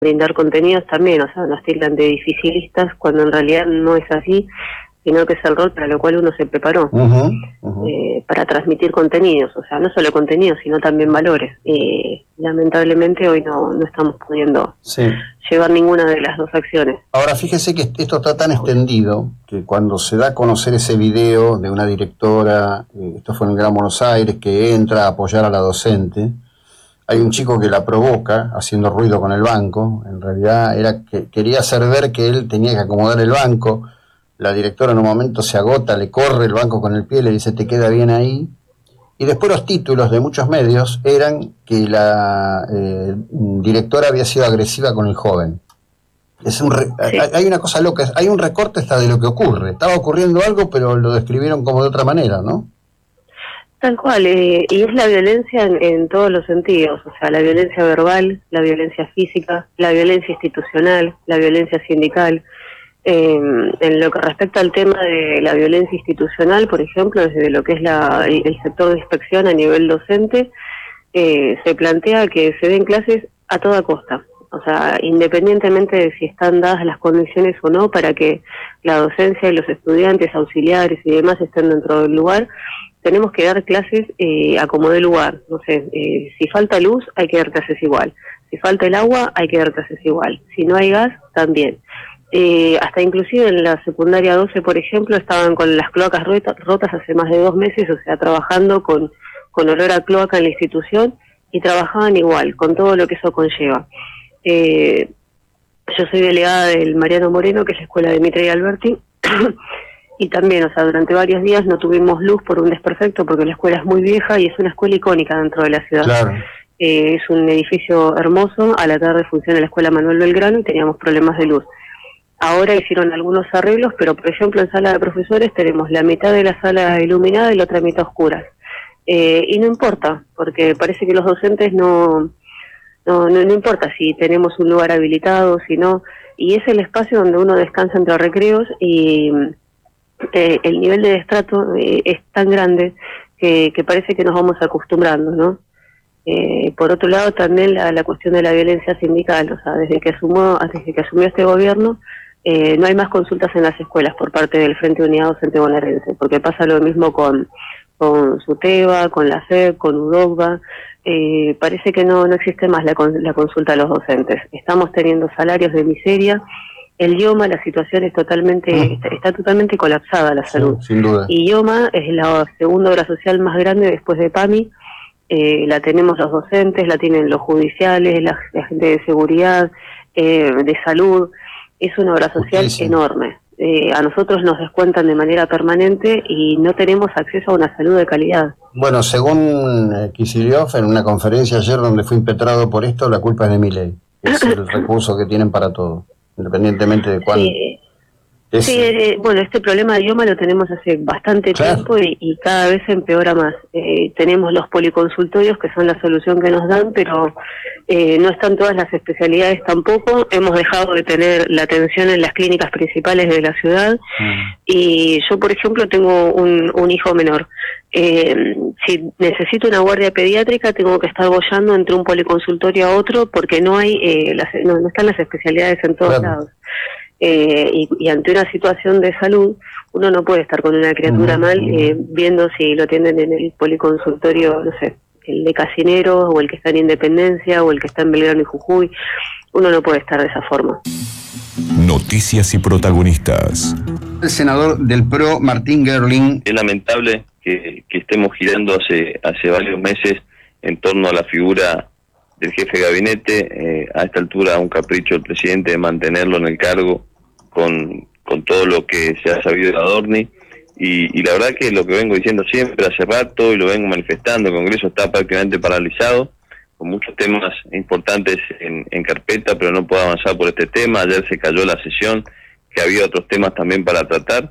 brindar contenidos también, o sea, nos tildan de dificilistas cuando en realidad no es así, sino que es el rol para lo cual uno se preparó, para transmitir contenidos, o sea, no solo contenidos, sino también valores. Lamentablemente hoy no estamos pudiendo llevar ninguna de las dos acciones. Ahora, fíjese que esto está tan extendido que cuando se da a conocer ese video de una directora, esto fue en el Gran Buenos Aires, que entra a apoyar a la docente, hay un chico que la provoca haciendo ruido con el banco, en realidad era que quería hacer ver que él tenía que acomodar el banco. La directora en un momento se agota, le corre el banco con el pie, le dice te queda bien ahí. Y después los títulos de muchos medios eran que la directora había sido agresiva con el joven. Hay una cosa loca, hay un recorte hasta de lo que ocurre. Estaba ocurriendo algo, pero lo describieron como de otra manera, ¿no? Tal cual, y es la violencia en todos los sentidos, o sea, la violencia verbal, la violencia física, la violencia institucional, la violencia sindical. En lo que respecta al tema de la violencia institucional, por ejemplo, desde lo que es el sector de inspección a nivel docente, se plantea que se den clases a toda costa, o sea, independientemente de si están dadas las condiciones o no para que la docencia y los estudiantes, auxiliares y demás estén dentro del lugar. Tenemos que dar clases a como dé lugar, no sé, si falta luz hay que dar clases igual, si falta el agua hay que dar clases igual, si no hay gas también. Hasta inclusive en la secundaria 12, por ejemplo, estaban con las cloacas rotas hace más de 2 meses, o sea, trabajando con olor a cloaca en la institución, y trabajaban igual, con todo lo que eso conlleva. Yo soy delegada del Mariano Moreno, que es la escuela de Mitre y Alberti, y también, o sea, durante varios días no tuvimos luz por un desperfecto, porque la escuela es muy vieja y es una escuela icónica dentro de la ciudad. Claro. Es un edificio hermoso, a la tarde funciona la escuela Manuel Belgrano y teníamos problemas de luz. Ahora hicieron algunos arreglos, pero por ejemplo en sala de profesores tenemos la mitad de la sala iluminada y la otra mitad oscura. Y no importa, porque parece que los docentes no importa si tenemos un lugar habilitado, si no, y es el espacio donde uno descansa entre recreos y el nivel de destrato es tan grande que parece que nos vamos acostumbrando, ¿no? Por otro lado también la cuestión de la violencia sindical, o sea, desde que asumió este gobierno, no hay más consultas en las escuelas por parte del Frente Unidad Docente Bonaerense, porque pasa lo mismo con SUTEBA, con la SEP, con UDOCBA. Parece que no existe más la consulta a los docentes. Estamos teniendo salarios de miseria. El IOMA, la situación es está totalmente colapsada, la salud. Sí, sin duda. Y IOMA es la segunda obra social más grande después de PAMI. La tenemos los docentes, la tienen los judiciales, la gente de seguridad, de salud. Es una obra social enorme. A nosotros nos descuentan de manera permanente y no tenemos acceso a una salud de calidad. Bueno, según Kicillof, en una conferencia ayer donde fue impetrado por esto, la culpa es de Milei. Es el recurso que tienen para todo, independientemente de cuál. Bueno, este problema de idioma lo tenemos hace bastante tiempo y cada vez empeora más. Tenemos los policonsultorios, que son la solución que nos dan, pero no están todas las especialidades tampoco. Hemos dejado de tener la atención en las clínicas principales de la ciudad. Y yo, por ejemplo, tengo un hijo menor. Si necesito una guardia pediátrica, tengo que estar boyando entre un policonsultorio a otro porque no hay no están las especialidades en todos lados. Y ante una situación de salud, uno no puede estar con una criatura mal viendo si lo atienden en el policonsultorio, no sé, el de Casinero, o el que está en Independencia, o el que está en Belgrano y Jujuy. Uno no puede estar de esa forma. Noticias y protagonistas. El senador del PRO, Martín Gerling. Es lamentable que estemos girando hace varios meses en torno a la figura del jefe de gabinete. A esta altura un capricho del presidente de mantenerlo en el cargo con todo lo que se ha sabido de Adorni, y la verdad que lo que vengo diciendo siempre hace rato y lo vengo manifestando, el Congreso está prácticamente paralizado, con muchos temas importantes en carpeta, pero no puede avanzar por este tema. Ayer se cayó la sesión, que había otros temas también para tratar,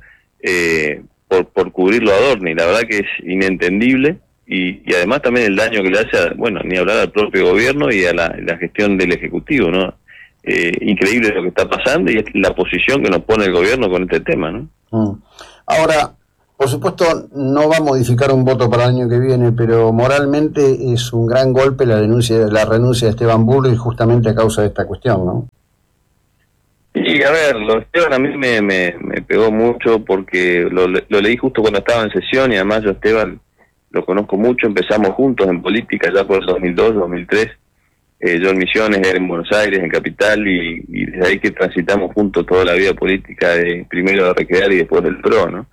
por cubrirlo a Adorni. La verdad que es inentendible, y además también el daño que le hace, ni hablar al propio gobierno y a la gestión del Ejecutivo, ¿no? Increíble lo que está pasando y es la posición que nos pone el gobierno con este tema, ¿no? Ahora, Por supuesto, no va a modificar un voto para el año que viene, pero moralmente es un gran golpe la renuncia de Esteban Bullrich justamente a causa de esta cuestión, ¿no? Y a ver, lo de Esteban a mí me pegó mucho porque lo leí justo cuando estaba en sesión y además yo a Esteban lo conozco mucho, empezamos juntos en política ya por el 2002, 2003, yo en Misiones, él en Buenos Aires, en Capital, y desde ahí que transitamos juntos toda la vida política, primero de Recrear y después del PRO, ¿no?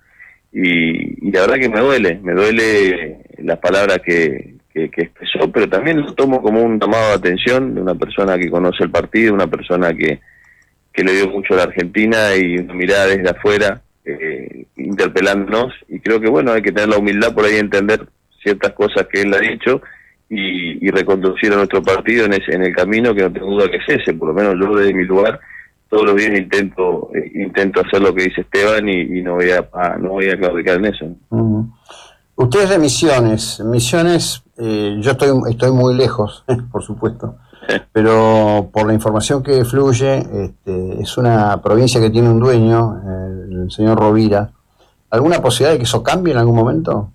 Y la verdad que me duele las palabras que expresó, pero también lo tomo como un llamado de atención de una persona que conoce el partido, una persona que le dio mucho a la Argentina y una mirada desde afuera, interpelándonos, y creo que bueno, hay que tener la humildad por ahí de entender ciertas cosas que él ha dicho y reconducir a nuestro partido en el camino que no tengo duda que es ese. Por lo menos yo desde mi lugar todos los días intento hacer lo que dice Esteban y no voy a claudicar en eso. Usted es de Misiones, yo estoy muy lejos, por supuesto, pero por la información que fluye, es una provincia que tiene un dueño, el señor Rovira. ¿Alguna posibilidad de que eso cambie en algún momento?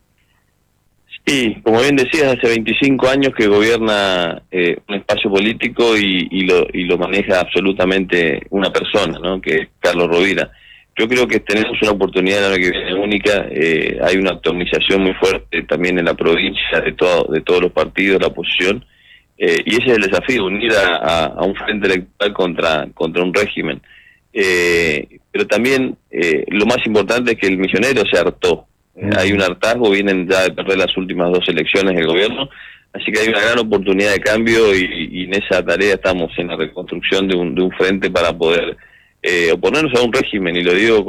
Sí, como bien decías, hace 25 años que gobierna un espacio político y lo maneja absolutamente una persona, ¿no? Que es Carlos Rovira. Yo creo que tenemos una oportunidad en la que viene única. Hay una atomización muy fuerte también en la provincia de todos los partidos, la oposición, y ese es el desafío, unir a un frente electoral contra un régimen. Pero también lo más importante es que el misionero se hartó. Hay un hartazgo, vienen ya de perder las últimas 2 elecciones del gobierno, así que hay una gran oportunidad de cambio y en esa tarea estamos en la reconstrucción de un frente para poder oponernos a un régimen, y lo digo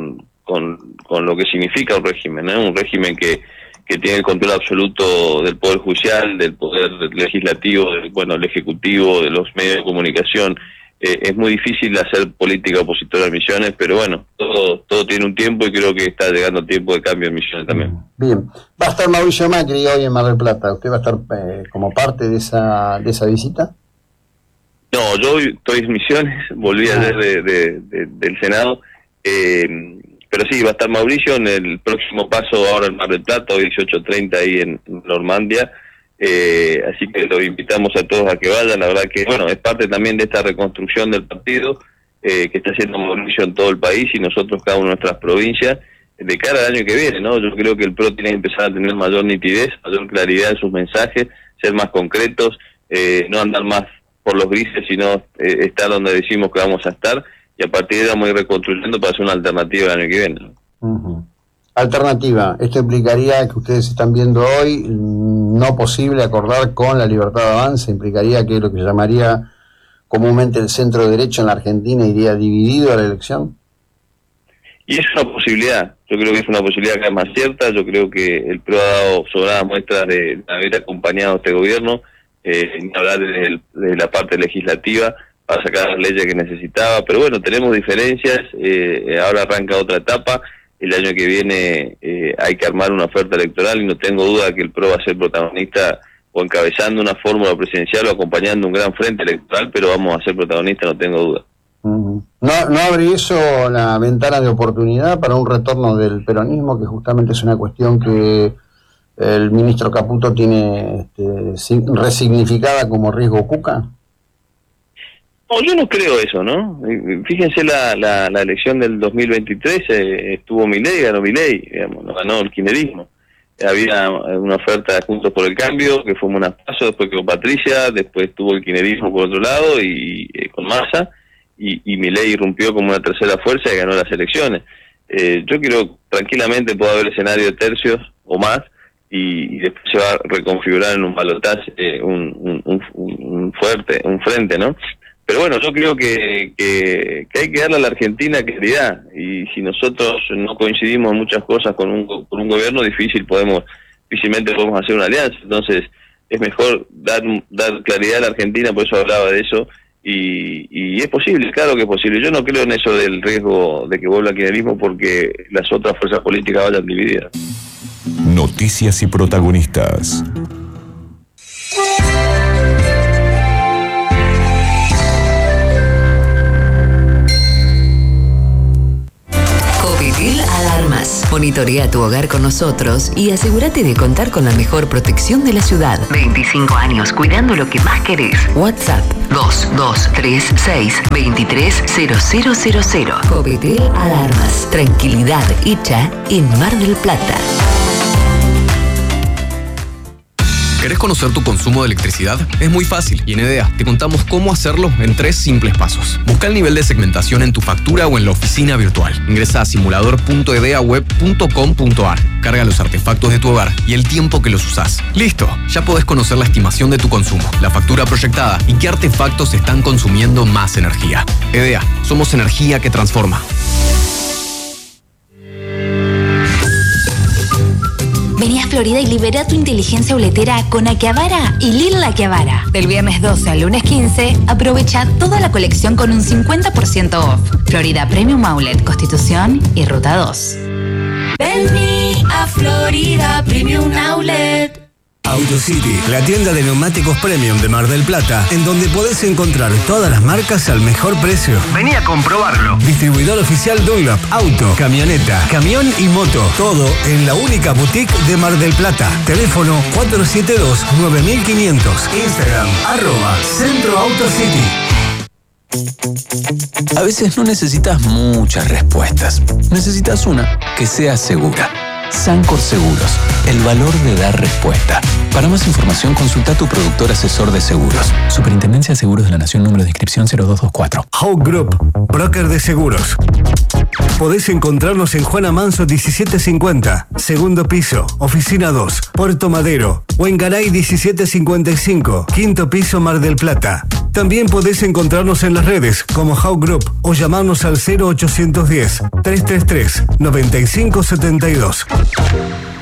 con lo que significa un régimen, ¿no? Un régimen que tiene el control absoluto del Poder Judicial, del Poder Legislativo, del Ejecutivo, de los medios de comunicación. Es muy difícil hacer política opositora en Misiones, pero bueno, todo tiene un tiempo y creo que está llegando tiempo de cambio en Misiones también. Bien, va a estar Mauricio Macri hoy en Mar del Plata. ¿Usted va a estar como parte de esa visita? No, yo estoy en Misiones, volví ayer del Senado, pero sí, va a estar Mauricio en el próximo paso ahora en Mar del Plata, hoy 18:30 ahí en Normandia. Así que los invitamos a todos a que vayan. La verdad que bueno, es parte también de esta reconstrucción del partido que está haciendo Mauricio en todo el país y nosotros cada una de nuestras provincias de cara al año que viene, ¿no? Yo creo que el PRO tiene que empezar a tener mayor nitidez, mayor claridad en sus mensajes, ser más concretos, no andar más por los grises, sino estar donde decimos que vamos a estar, y a partir de ahí vamos a ir reconstruyendo para hacer una alternativa el año que viene, ¿no? Uh-huh. Alternativa, esto implicaría que ustedes están viendo hoy no posible acordar con la Libertad de Avance, implicaría que lo que se llamaría comúnmente el centro derecho en la Argentina iría dividido a la elección. Y es una posibilidad, yo creo que es una posibilidad que es más cierta. Yo creo que el PRO ha dado sobradas muestras de haber acompañado a este gobierno, ni hablar de la parte legislativa para sacar las leyes que necesitaba, pero bueno, tenemos diferencias, ahora arranca otra etapa. El año que viene hay que armar una oferta electoral y no tengo duda que el PRO va a ser protagonista o encabezando una fórmula presidencial o acompañando un gran frente electoral, pero vamos a ser protagonistas, no tengo duda. Uh-huh. ¿No abre eso la ventana de oportunidad para un retorno del peronismo, que justamente es una cuestión que el ministro Caputo tiene resignificada como riesgo Cuca? No, yo no creo eso, ¿no? Fíjense la elección del 2023, estuvo Milei, ganó Milei, digamos, no ganó el kirchnerismo. Había una oferta de Juntos por el Cambio, que fue unas pasos, después quedó Patricia, después tuvo el kirchnerismo por otro lado, y con Massa, y Milei irrumpió como una tercera fuerza y ganó las elecciones. Yo creo tranquilamente puede haber escenario de tercios o más, y después se va a reconfigurar en un balotaje un frente, ¿no? Pero bueno, yo creo que hay que darle a la Argentina claridad, y si nosotros no coincidimos en muchas cosas con un gobierno, difícilmente podemos hacer una alianza. Entonces es mejor dar claridad a la Argentina, por eso hablaba de eso, y es posible, claro que es posible. Yo no creo en eso del riesgo de que vuelva el kirchnerismo porque las otras fuerzas políticas vayan divididas. Noticias y protagonistas. Copitil Alarmas. Monitorea tu hogar con nosotros y asegúrate de contar con la mejor protección de la ciudad. 25 años cuidando lo que más querés. WhatsApp 2236 230000. Copetel Alarmas. Tranquilidad hecha en Mar del Plata. ¿Querés conocer tu consumo de electricidad? Es muy fácil y en EDEA te contamos cómo hacerlo en 3 simples pasos. Busca el nivel de segmentación en tu factura o en la oficina virtual. Ingresa a simulador.edeaweb.com.ar. Carga los artefactos de tu hogar y el tiempo que los usás. ¡Listo! Ya podés conocer la estimación de tu consumo, la factura proyectada y qué artefactos están consumiendo más energía. EDEA, somos energía que transforma. Vení a Florida y libera tu inteligencia boletera con Akihabara y Lil Akihabara. Del viernes 12 al lunes 15, aprovecha toda la colección con un 50% off. Florida Premium Outlet, Constitución y Ruta 2. Vení a Florida Premium Outlet. AutoCity, la tienda de neumáticos premium de Mar del Plata, en donde podés encontrar todas las marcas al mejor precio. Vení a comprobarlo. Distribuidor oficial Dunlop, auto, camioneta, camión y moto. Todo en la única boutique de Mar del Plata. Teléfono 472-9500. Instagram, @CentroAutoCity. A veces no necesitas muchas respuestas. Necesitas una que sea segura. Sancor Seguros, el valor de dar respuesta. Para más información, consulta a tu productor asesor de seguros. Superintendencia de Seguros de la Nación, número de inscripción 0224. Hawk Group, broker de seguros. Podés encontrarnos en Juana Manso 1750, segundo piso, oficina 2, Puerto Madero, o en Garay 1755, quinto piso, Mar del Plata. También podés encontrarnos en las redes como Hawk Group o llamarnos al 0810 333 9572.